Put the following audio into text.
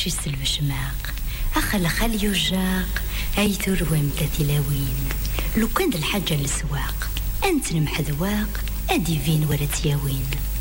شي سلف شماق أخل خال يجاق أي تروم تتلاوين لو كان الحاجة للسواق أنت المحذواق أدي فين ورا تياوين